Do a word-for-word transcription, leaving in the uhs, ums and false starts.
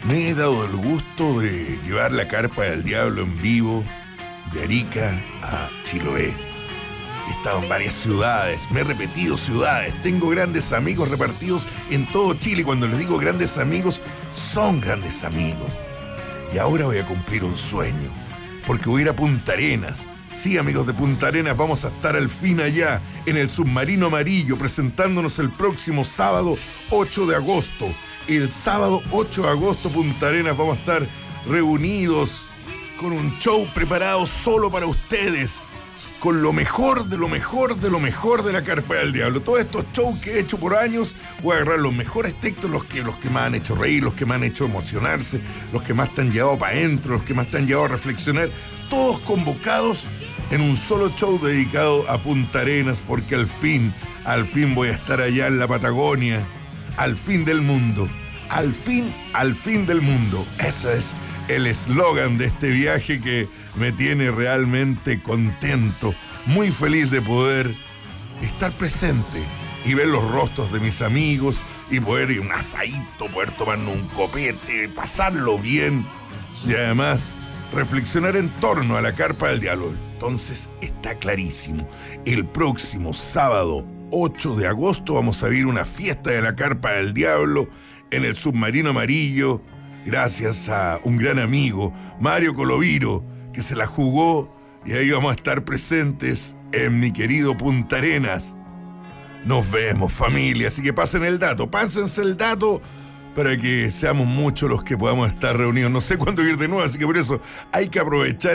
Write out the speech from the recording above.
Me he dado el gusto de llevar la carpa del diablo en vivo de Arica a Chiloé. He estado en varias ciudades, me he repetido ciudades, tengo grandes amigos repartidos en todo Chile. Cuando les digo grandes amigos, son grandes amigos. Y ahora voy a cumplir un sueño, porque voy a ir a Punta Arenas. Sí, amigos de Punta Arenas, vamos a estar al fin allá, en el Submarino Amarillo, presentándonos el próximo sábado ocho de agosto. El sábado ocho de agosto, Punta Arenas, vamos a estar reunidos con un show preparado solo para ustedes, con lo mejor de lo mejor de lo mejor de la Carpa del Diablo. Todos estos shows que he hecho por años, voy a agarrar los mejores textos, los que, los que más han hecho reír, los que más han hecho emocionarse, los que más te han llevado para adentro, los que más te han llevado a reflexionar, todos convocados en un solo show dedicado a Punta Arenas, porque al fin, al fin voy a estar allá en la Patagonia, al fin del mundo, al fin, al fin del mundo. Ese es el eslogan de este viaje que me tiene realmente contento, muy feliz de poder estar presente y ver los rostros de mis amigos y poder ir a un asadito, poder tomarnos un copete, pasarlo bien y además reflexionar en torno a la Carpa del Diablo. Entonces está clarísimo, el próximo sábado ocho de agosto vamos a vivir una fiesta de la Carpa del Diablo en el Submarino Amarillo, gracias a un gran amigo, Mario Coloviro, que se la jugó, y ahí vamos a estar presentes en mi querido Punta Arenas. Nos vemos, familia, así que pasen el dato, pásense el dato para que seamos muchos los que podamos estar reunidos. No sé cuándo ir de nuevo, así que por eso hay que aprovechar